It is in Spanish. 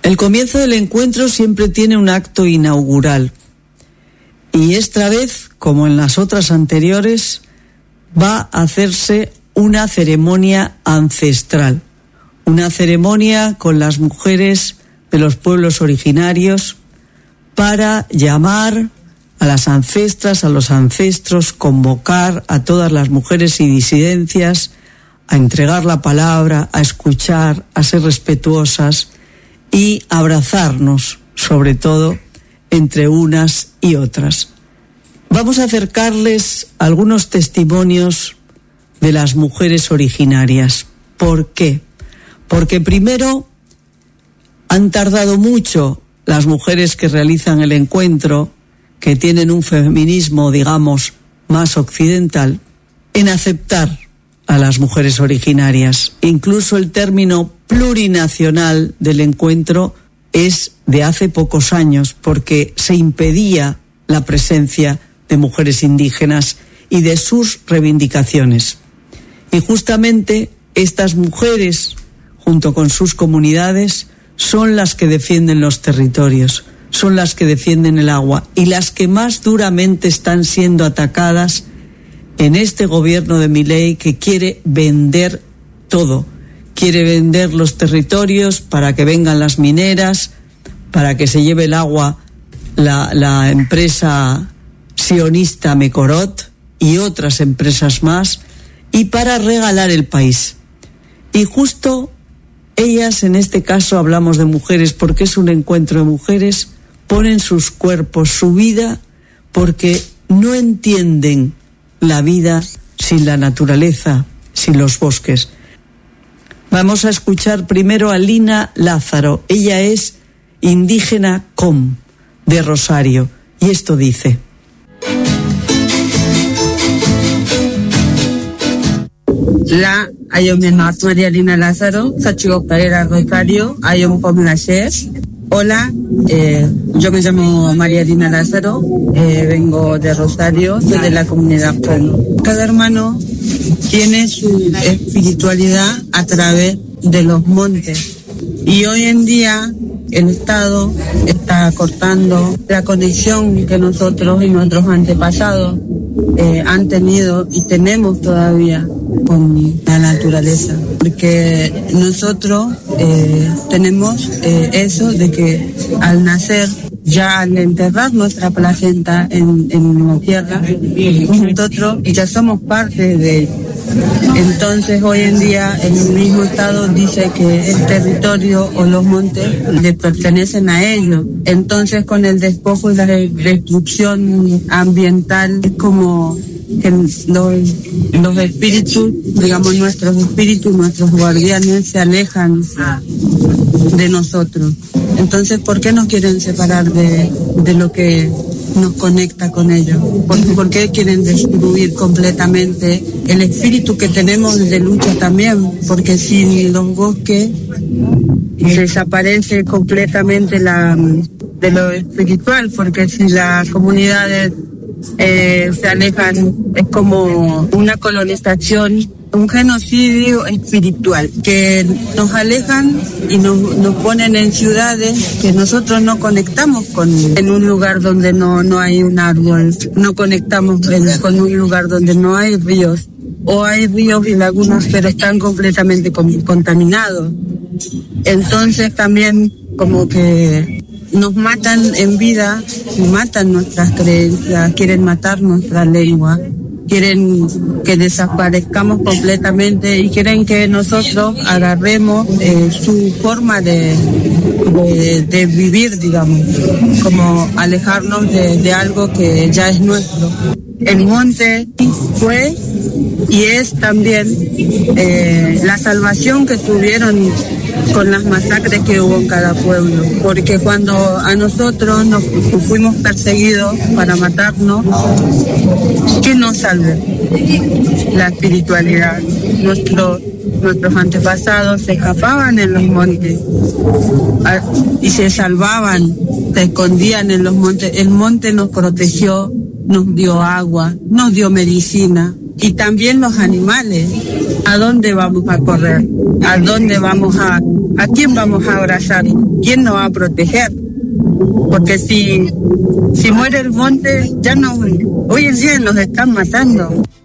El comienzo del encuentro siempre tiene un acto inaugural y esta vez, como en las otras anteriores, va a hacerse una ceremonia ancestral, una ceremonia con las mujeres de los pueblos originarios para llamar a las ancestras, a los ancestros, convocar a todas las mujeres y disidencias a entregar la palabra, a escuchar, a ser respetuosas y abrazarnos, sobre todo, entre unas y otras. Vamos a acercarles algunos testimonios de las mujeres originarias. ¿Por qué? Porque primero han tardado mucho las mujeres que realizan el encuentro, que tienen un feminismo, digamos, más occidental, en aceptar a las mujeres originarias. Incluso el término plurinacional del encuentro es de hace pocos años, porque se impedía la presencia de mujeres indígenas y de sus reivindicaciones. Y justamente estas mujeres, junto con sus comunidades, son las que defienden los territorios, son las que defienden el agua y las que más duramente están siendo atacadas en este gobierno de Milei, que quiere vender todo. Quiere vender los territorios para que vengan las mineras, para que se lleve el agua la empresa sionista Mekorot y otras empresas más, y para regalar el país. Y justo ellas, en este caso hablamos de mujeres porque es un encuentro de mujeres, ponen sus cuerpos, su vida, porque no entienden la vida sin la naturaleza, sin los bosques. Vamos a escuchar primero a Lina Lázaro. Ella es indígena Com, de Rosario, y esto dice: La Ayomenat María Lina Lázaro, Sachigo Pereira Rosario, Ayom Com Lashes. Hola, yo me llamo María Lina Lázaro, vengo de Rosario, soy de la comunidad Com. Cada hermano tiene su espiritualidad a través de los montes. Y hoy en día el Estado está cortando la conexión que nosotros y nuestros antepasados han tenido y tenemos todavía con la naturaleza, porque nosotros tenemos eso de que al nacer, ya al enterrar nuestra placenta en la tierra, nosotros ya somos parte de él. Entonces hoy en día el mismo Estado dice que el territorio o los montes le pertenecen a ellos. Entonces con el despojo y la destrucción ambiental es como que los espíritus, digamos nuestros espíritus, nuestros guardianes se alejan de nosotros. Entonces, ¿por qué nos quieren separar de lo que nos conecta con ellos? ¿Por qué quieren destruir completamente el espíritu que tenemos de lucha también? Porque sin los bosques desaparece completamente de lo espiritual, porque si las comunidades se alejan, es como una colonización, un genocidio espiritual, que nos alejan y nos ponen en ciudades que nosotros no conectamos en un lugar donde no hay un árbol, no conectamos con un lugar donde no hay ríos, o hay ríos y lagunas pero están completamente contaminados. Entonces también como que nos matan en vida, matan nuestras creencias, quieren matar nuestra lengua, quieren que desaparezcamos completamente y quieren que nosotros agarremos su forma de vivir, digamos, como alejarnos de algo que ya es nuestro. El monte fue y es también la salvación que tuvieron con las masacres que hubo en cada pueblo, porque cuando a nosotros nos fuimos perseguidos para matarnos, ¿qué nos salve? La espiritualidad. Nuestros antepasados se escapaban en los montes y se salvaban, se escondían en los montes. El monte nos protegió, nos dio agua, nos dio medicina, y también los animales. ¿A dónde vamos a correr? ¿A dónde vamos a ¿a quién vamos a abrazar? ¿Quién nos va a proteger? Porque si muere el monte, ya no, hoy en día nos están matando.